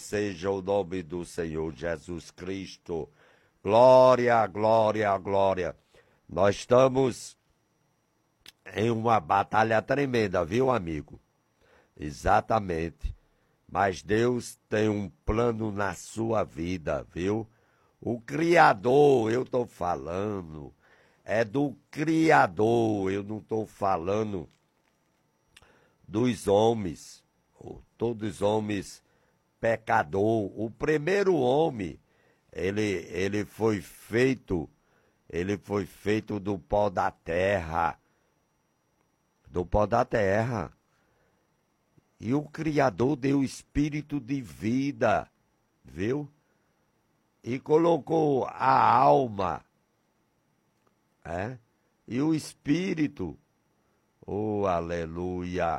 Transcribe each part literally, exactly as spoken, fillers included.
seja o nome do Senhor Jesus Cristo. Glória, glória, glória. Nós estamos em uma batalha tremenda, viu, amigo? Exatamente. Mas Deus tem um plano na sua vida, viu? O Criador, eu estou falando, é do Criador, eu não estou falando dos homens, todos homens pecador. O primeiro homem, ele, ele foi feito, ele foi feito do pó da terra, do pó da terra. E o Criador deu espírito de vida, viu? E colocou a alma, é? E o espírito, oh, aleluia.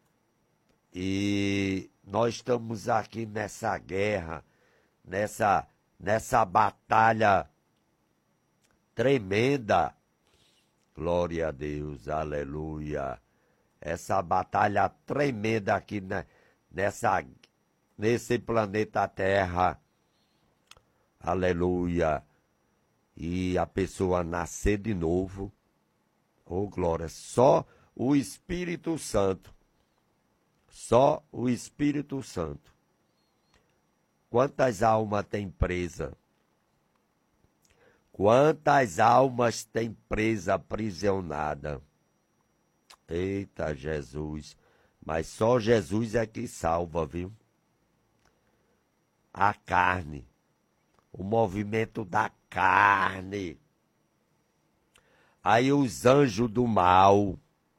E nós estamos aqui nessa guerra, nessa, nessa batalha tremenda. Glória a Deus, aleluia. Essa batalha tremenda aqui né, nessa, nesse planeta Terra. Aleluia. E a pessoa nascer de novo. Oh, glória. Só o Espírito Santo. Só o Espírito Santo. Quantas almas tem presa? Quantas almas tem presa, aprisionada? Eita, Jesus. Mas só Jesus é que salva, viu? A carne. O movimento da carne. Aí os anjos do mal.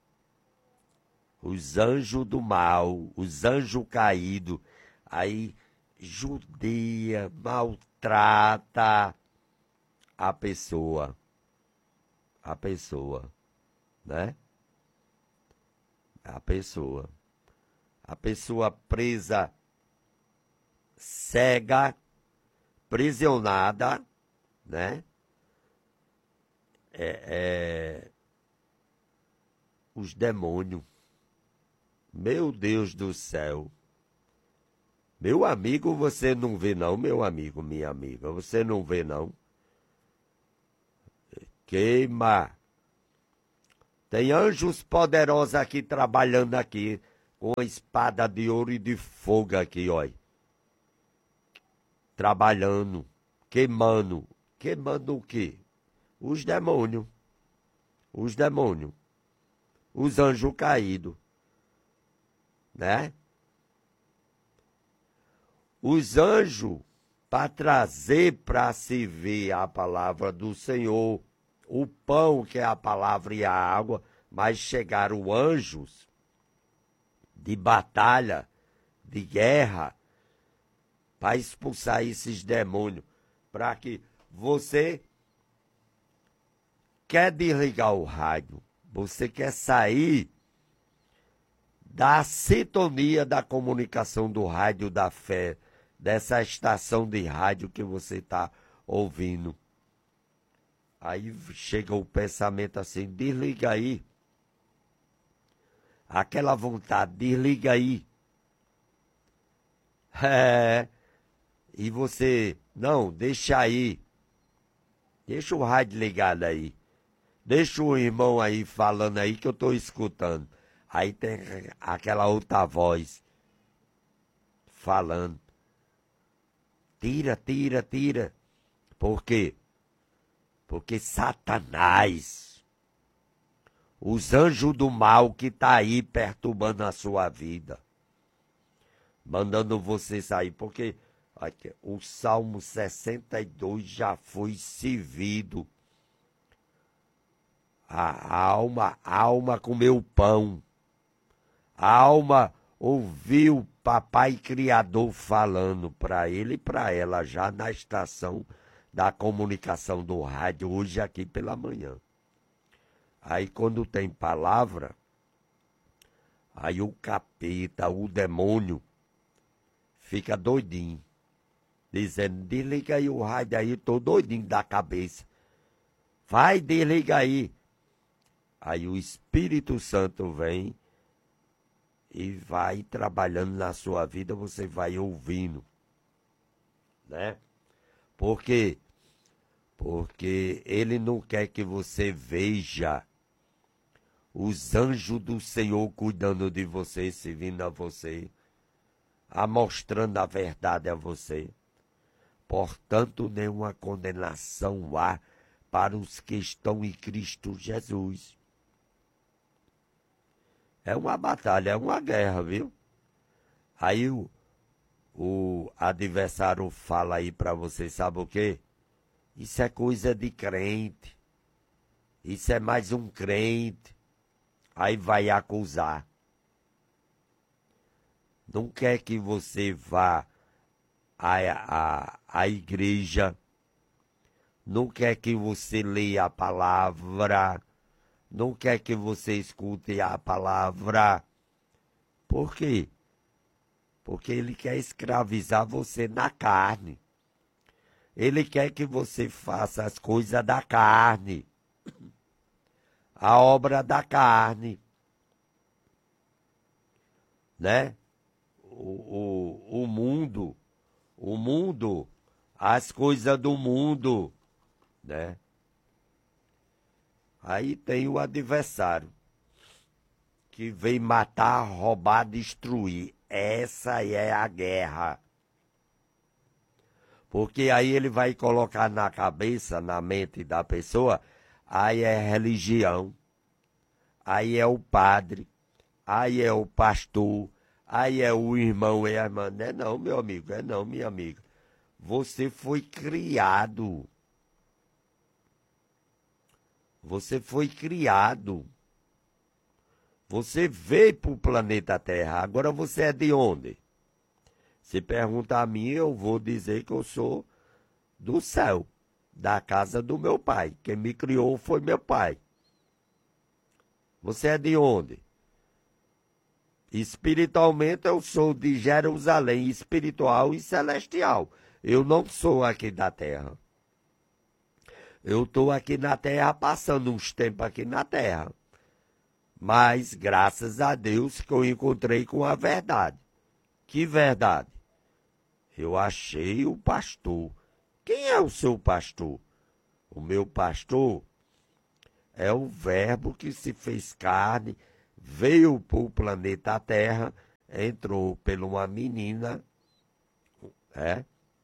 Os anjos do mal, os anjos caídos, aí judia, maltrata a pessoa, a pessoa, né? A pessoa, a pessoa presa, cega, prisionada, né? É, é, os demônios. Meu Deus do céu. Meu amigo, você não vê não, meu amigo, minha amiga. Você não vê não. Queima. Tem anjos poderosos aqui trabalhando aqui. Com a espada de ouro e de fogo aqui, ó. Trabalhando. Queimando. Queimando o quê? Os demônios. Os demônios. Os anjos caídos. Né? Os anjos, para trazer para se ver a palavra do Senhor, o pão que é a palavra e a água, mas chegaram anjos de batalha, de guerra, para expulsar esses demônios, para que você quer desligar o rádio, você quer sair da sintonia da comunicação do rádio da fé, dessa estação de rádio que você está ouvindo. Aí chega o pensamento assim, desliga aí. Aquela vontade, desliga aí. É, e você, não, deixa aí. Deixa o rádio ligado aí. Deixa o irmão aí falando aí que eu estou escutando. Aí tem aquela outra voz falando. Tira, tira, tira. Por quê? Porque Satanás, os anjos do mal que tá aí perturbando a sua vida, mandando você sair. Porque aqui, o Salmo sessenta e dois já foi servido. A alma, a alma comeu pão. A alma ouviu o papai criador falando para ele e para ela já na estação da comunicação do rádio, hoje aqui pela manhã. Aí quando tem palavra, aí o capeta, o demônio, fica doidinho, dizendo, desliga aí o rádio aí, tô doidinho da cabeça. Vai, desliga aí. Aí o Espírito Santo vem e vai trabalhando na sua vida, você vai ouvindo. né? Por quê? Porque ele não quer que você veja os anjos do Senhor cuidando de você, servindo a você, a mostrando a verdade a você. Portanto, nenhuma condenação há para os que estão em Cristo Jesus. É uma batalha, é uma guerra, viu? Aí o, o adversário fala aí para você, sabe o quê? Isso é coisa de crente. Isso é mais um crente. Aí vai acusar. Não quer que você vá à, à, à igreja. Não quer que você leia a palavra. Não quer que você escute a palavra. Por quê? Porque ele quer escravizar você na carne. Ele quer que você faça as coisas da carne. A obra da carne. Né? O, o, o mundo, o mundo, as coisas do mundo, né? Aí tem o adversário, que vem matar, roubar, destruir. Essa é a guerra. Porque aí ele vai colocar na cabeça, na mente da pessoa, aí é religião, aí é o padre, aí é o pastor, aí é o irmão e a irmã. Não é não, meu amigo, é não, minha amiga. Você foi criado. Você foi criado. Você veio para o planeta Terra. Agora você é de onde? Se perguntar a mim, eu vou dizer que eu sou do céu, da casa do meu pai. Quem me criou foi meu pai. Você é de onde? Espiritualmente eu sou de Jerusalém, espiritual e celestial. Eu não sou aqui da terra. Eu estou aqui na terra, passando uns tempos aqui na terra. Mas graças a Deus que eu encontrei com a verdade. Que verdade? Eu achei o pastor. Quem é o seu pastor? O meu pastor é o verbo que se fez carne, veio para o planeta Terra, entrou por uma menina, é,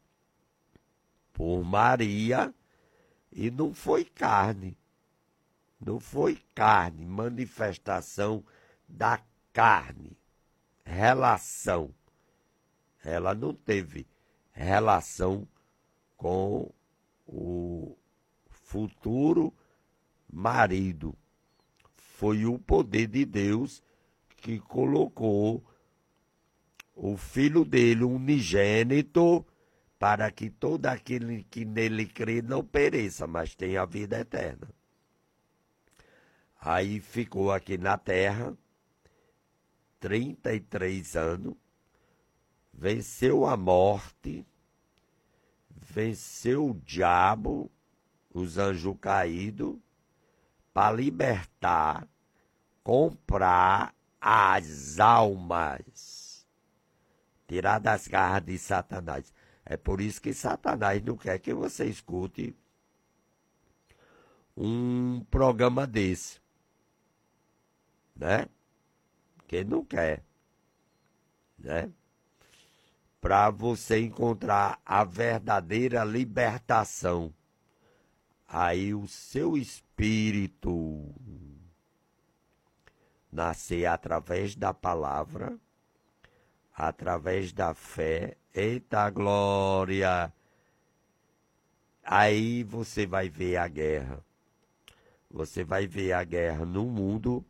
por Maria, e não foi carne. Não foi carne, manifestação da carne, relação. Ela não teve relação com o futuro marido. Foi o poder de Deus que colocou o filho dele, unigênito, para que todo aquele que nele crê não pereça, mas tenha a vida eterna. Aí ficou aqui na terra, trinta e três anos, venceu a morte, venceu o diabo, os anjos caídos, para libertar, comprar as almas, tirar das garras de Satanás. É por isso que Satanás não quer que você escute um programa desse, né? Que não quer, né? Para você encontrar a verdadeira libertação. Aí o seu espírito nascer através da palavra, através da fé. Eita glória! Aí você vai ver a guerra. Você vai ver a guerra no mundo.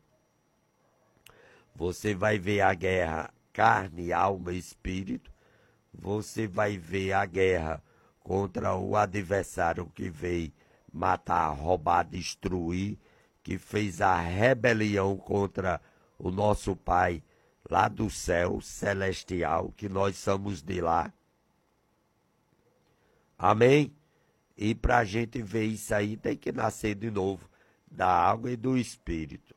Você vai ver a guerra carne, alma e espírito. Você vai ver a guerra contra o adversário que veio matar, roubar, destruir, que fez a rebelião contra o nosso Pai lá do céu celestial, que nós somos de lá. Amém? E para a gente ver isso aí, tem que nascer de novo da água e do Espírito.